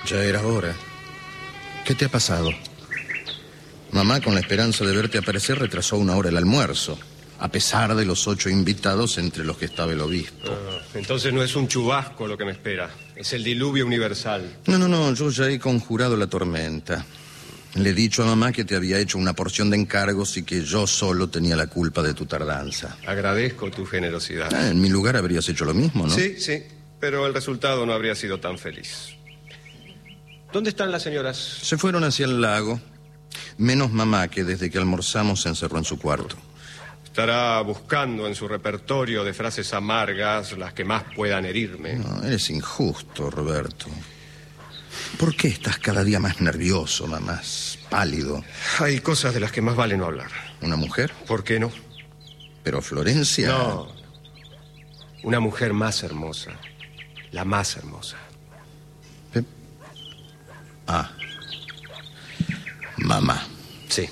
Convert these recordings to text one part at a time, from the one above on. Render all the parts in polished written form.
Ya era hora. ¿Qué te ha pasado? Mamá, con la esperanza de verte aparecer, retrasó 1 hora el almuerzo, a pesar de los 8 invitados entre los que estaba el obispo. Entonces no es un chubasco lo que me espera. Es el diluvio universal. No, yo ya he conjurado la tormenta. Le he dicho a mamá que te había hecho una porción de encargos y que yo solo tenía la culpa de tu tardanza. Agradezco tu generosidad. En mi lugar habrías hecho lo mismo, ¿no? Sí, pero el resultado no habría sido tan feliz. ¿Dónde están las señoras? Se fueron hacia el lago. Menos mamá, que desde que almorzamos se encerró en su cuarto. Estará buscando en su repertorio de frases amargas las que más puedan herirme. No, eres injusto, Roberto. ¿Por qué estás cada día más nervioso, más pálido? Hay cosas de las que más vale no hablar. ¿Una mujer? ¿Por qué no? Pero Florencia... No. Una mujer más hermosa. La más hermosa. Mamá. Sí.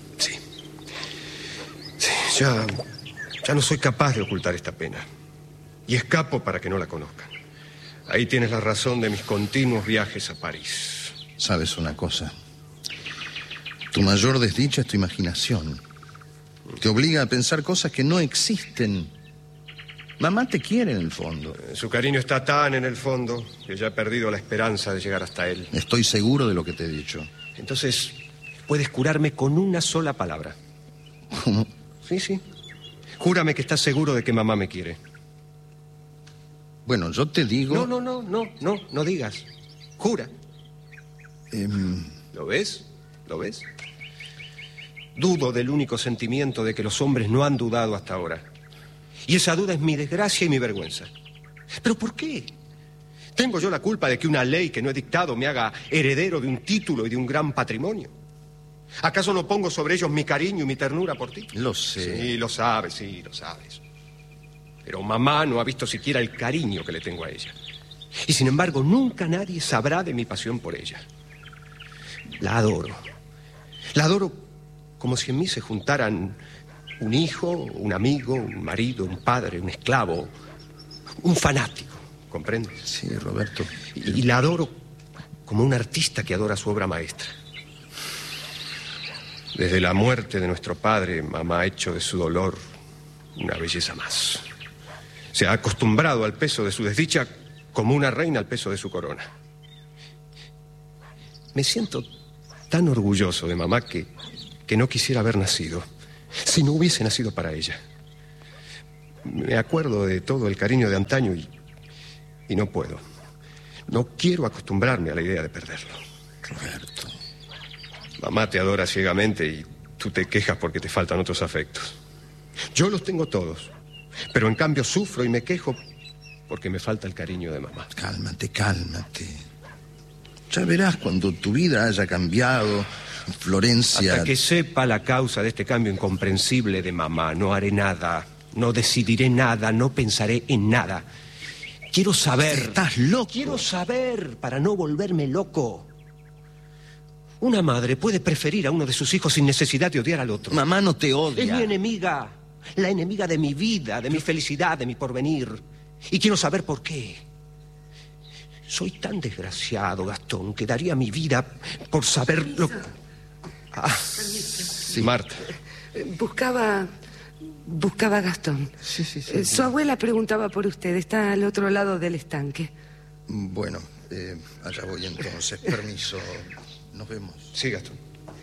Ya no soy capaz de ocultar esta pena. Y escapo para que no la conozcan. Ahí tienes la razón de mis continuos viajes a París. ¿Sabes una cosa? Tu mayor desdicha es tu imaginación. Te obliga a pensar cosas que no existen. Mamá te quiere en el fondo. Su cariño está tan en el fondo que ya he perdido la esperanza de llegar hasta él. Estoy seguro de lo que te he dicho. Entonces, puedes curarme con una sola palabra. ¿Cómo? Sí. Júrame que estás seguro de que mamá me quiere. Bueno, yo te digo... No digas. Jura. ¿Lo ves? Dudo del único sentimiento de que los hombres no han dudado hasta ahora. Y esa duda es mi desgracia y mi vergüenza. ¿Pero por qué? ¿Tengo yo la culpa de que una ley que no he dictado me haga heredero de un título y de un gran patrimonio? ¿Acaso no pongo sobre ellos mi cariño y mi ternura por ti? Lo sé. Sí, lo sabes. Pero mamá no ha visto siquiera el cariño que le tengo a ella. Y sin embargo, nunca nadie sabrá de mi pasión por ella. La adoro. La adoro como si en mí se juntaran un hijo, un amigo, un marido, un padre, un esclavo, un fanático. ¿Comprendes? Sí, Roberto. Y la adoro como un artista que adora su obra maestra. Desde la muerte de nuestro padre, mamá ha hecho de su dolor una belleza más. Se ha acostumbrado al peso de su desdicha como una reina al peso de su corona. Me siento tan orgulloso de mamá que no quisiera haber nacido, si no hubiese nacido para ella. Me acuerdo de todo el cariño de antaño y no puedo. No quiero acostumbrarme a la idea de perderlo. Roberto. Mamá te adora ciegamente y tú te quejas porque te faltan otros afectos. Yo los tengo todos, pero en cambio sufro y me quejo porque me falta el cariño de mamá. Cálmate. Ya verás cuando tu vida haya cambiado, Florencia... Hasta que sepa la causa de este cambio incomprensible de mamá, no haré nada, no decidiré nada, no pensaré en nada. Quiero saber... Estás loco. Quiero saber para no volverme loco. Una madre puede preferir a uno de sus hijos sin necesidad de odiar al otro. Mamá no te odia. Es mi enemiga, la enemiga de mi vida, de mi felicidad, de mi porvenir. Y quiero saber por qué. Soy tan desgraciado, Gastón, que daría mi vida por saberlo. Sí. Marta. Buscaba a Gastón. Sí. Su abuela preguntaba por usted. Está al otro lado del estanque. Bueno, allá voy entonces. Permiso. Nos vemos. Sí, Gastón.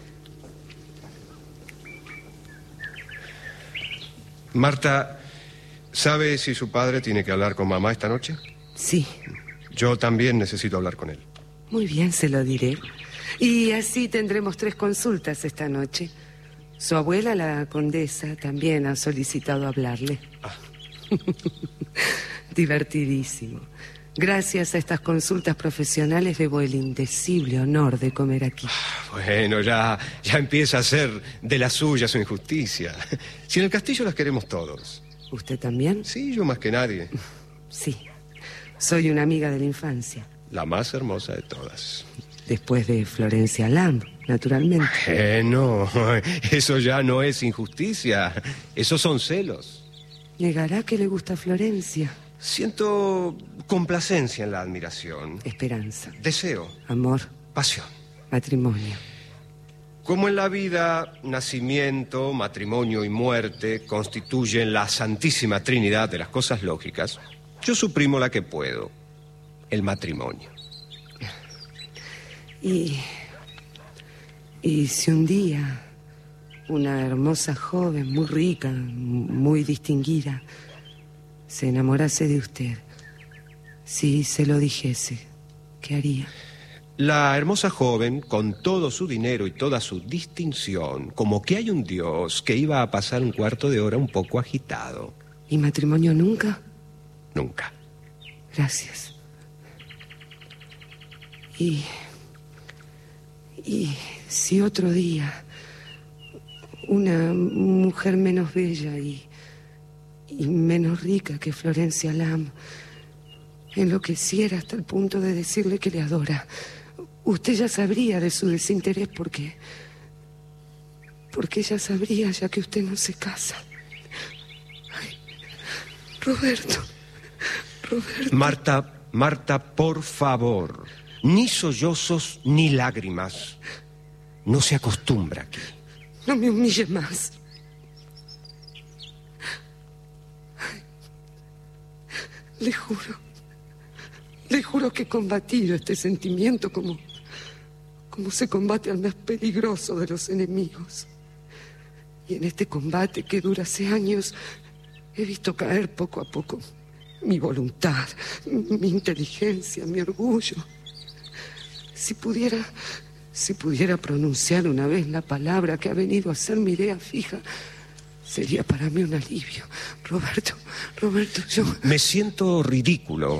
Marta, ¿sabe si su padre tiene que hablar con mamá esta noche? Sí. Yo también necesito hablar con él. Muy bien, se lo diré. Y así tendremos 3 consultas esta noche. Su abuela, la condesa, también ha solicitado hablarle. Divertidísimo. Gracias a estas consultas profesionales debo el indecible honor de comer aquí. Bueno, ya empieza a ser de la suya su injusticia. Si en el castillo las queremos todos. ¿Usted también? Sí, yo más que nadie. Sí. Soy una amiga de la infancia. La más hermosa de todas. Después de Florencia Lamb, naturalmente. No, eso ya no es injusticia. Esos son celos. ¿Negará que le gusta Florencia? Siento complacencia en la admiración. Esperanza. Deseo. Amor. Pasión. Matrimonio. Como en la vida, nacimiento, matrimonio y muerte constituyen la santísima trinidad de las cosas lógicas, yo suprimo la que puedo, el matrimonio. Y si un día una hermosa joven, muy rica, muy distinguida, se enamorase de usted, si se lo dijese, ¿qué haría? La hermosa joven, con todo su dinero y toda su distinción, como que hay un Dios que iba a pasar un cuarto de hora un poco agitado. ¿Y matrimonio nunca? Nunca. Gracias. Y si otro día una mujer menos bella y menos rica que Florencia Lam enloqueciera hasta el punto de decirle que le adora, usted ya sabría de su desinterés porque ella sabría ya que usted no se casa. Ay, Roberto. Marta, por favor, ni sollozos ni lágrimas. No se acostumbra aquí. No me humille más. Ay, le juro que he combatido este sentimiento como se combate al más peligroso de los enemigos. Y en este combate que dura hace años, he visto caer poco a poco mi voluntad, mi inteligencia, mi orgullo. Si pudiera pronunciar una vez la palabra que ha venido a ser mi idea fija, sería para mí un alivio. Roberto, yo... Me siento ridículo.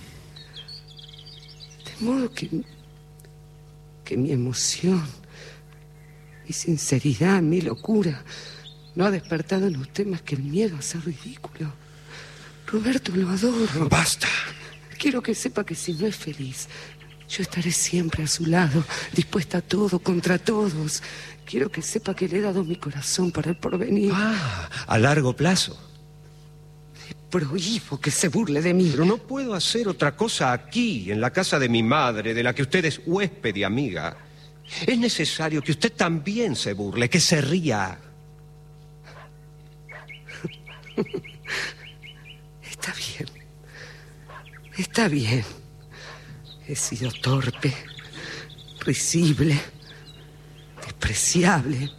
De modo que mi emoción, mi sinceridad, mi locura, no ha despertado en usted más que el miedo a ser ridículo. Roberto, lo adoro. Basta. Quiero que sepa que si no es feliz, yo estaré siempre a su lado, dispuesta a todo, contra todos. Quiero que sepa que le he dado mi corazón para el porvenir. Ah, a largo plazo. Prohíbo que se burle de mí. Pero no puedo hacer otra cosa aquí, en la casa de mi madre, de la que usted es huésped y amiga. Es necesario que usted también se burle, que se ría. Está bien. He sido torpe, risible, despreciable.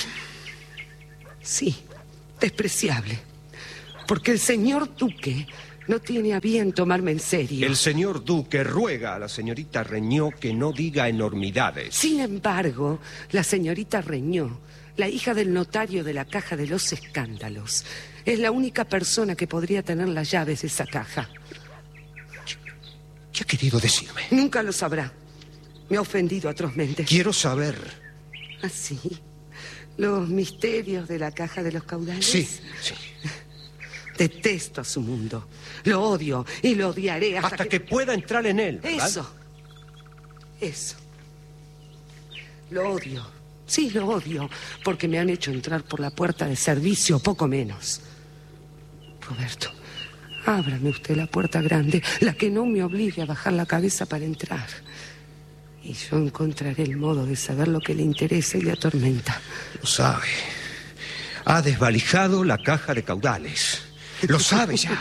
Sí, despreciable. Porque el señor Duque no tiene a bien tomarme en serio. El señor Duque ruega a la señorita Reñó que no diga enormidades. Sin embargo, la señorita Reñó, la hija del notario de la Caja de los Escándalos, es la única persona que podría tener las llaves de esa caja. ¿Qué ha querido decirme? Nunca lo sabrá. Me ha ofendido atrozmente. Quiero saber. ¿Ah, sí? ¿Los misterios de la Caja de los Caudales? Sí. Detesto a su mundo. Lo odio y lo odiaré hasta que pueda entrar en él, ¿verdad? Eso. Lo odio. Sí, lo odio, porque me han hecho entrar por la puerta de servicio, poco menos. Roberto, ábrame usted la puerta grande, la que no me obligue a bajar la cabeza para entrar. Y yo encontraré el modo de saber lo que le interesa y le atormenta. Lo sabe. Ha desvalijado la Caja de Caudales. Lo sabe ya.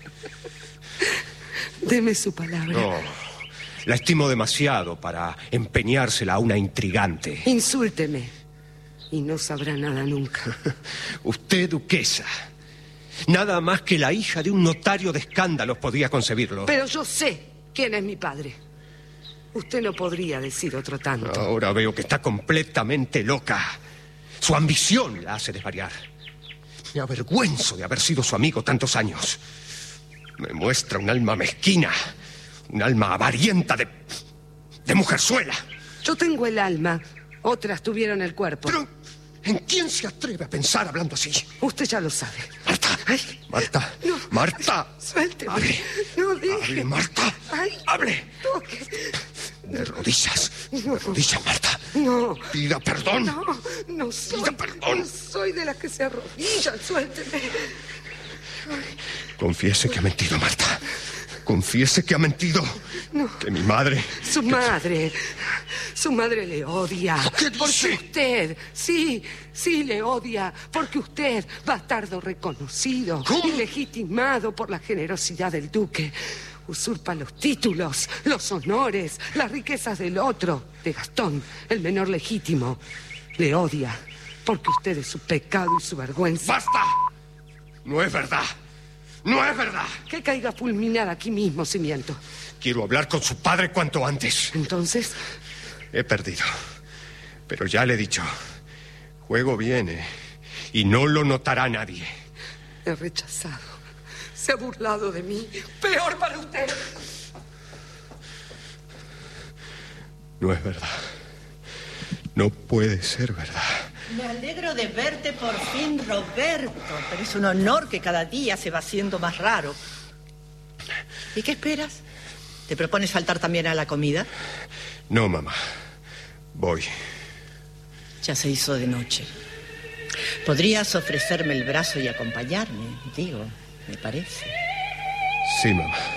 Deme su palabra. No, la estimo demasiado para empeñársela a una intrigante. Insúlteme y no sabrá nada nunca. Usted, duquesa, nada más que la hija de un notario de escándalos podía concebirlo. Pero yo sé quién es mi padre. Usted no podría decir otro tanto. Ahora veo que está completamente loca. Su ambición la hace desvariar. Me avergüenzo de haber sido su amigo tantos años. Me muestra un alma mezquina, un alma avarienta de mujerzuela. Yo tengo el alma, otras tuvieron el cuerpo. Pero, ¿en quién se atreve a pensar hablando así? Usted ya lo sabe. Marta, Ay, Marta, no, Marta. Suélteme. Hable. No deje. Hable, Marta. Ay, hable. Toque. De rodillas. De rodillas, Marta. No. Pida perdón. No soy. Pida perdón. No soy de las que se arrodillan. Suélteme. Ay. Confiese que ha mentido, Marta. Confiese que ha mentido. No. Que mi madre... Su madre le odia. ¿Qué dice? Porque usted, sí, le odia. Porque usted, bastardo reconocido y legitimado por la generosidad del duque, usurpa los títulos, los honores, las riquezas del otro, de Gastón, el menor legítimo. Le odia porque usted es su pecado y su vergüenza. ¡Basta! No es verdad. ¡No es verdad! Que caiga fulminada aquí mismo, si miento. Quiero hablar con su padre cuanto antes. Entonces... He perdido. Pero ya le he dicho. Juego viene. Y no lo notará nadie. He rechazado. Se ha burlado de mí. Peor para usted. No es verdad. No puede ser verdad. Me alegro de verte por fin, Roberto. Pero es un honor que cada día se va haciendo más raro. ¿Y qué esperas? ¿Te propones faltar también a la comida? No, mamá. Voy. Ya se hizo de noche. Podrías ofrecerme el brazo y acompañarme, digo, me parece. Sí, mamá.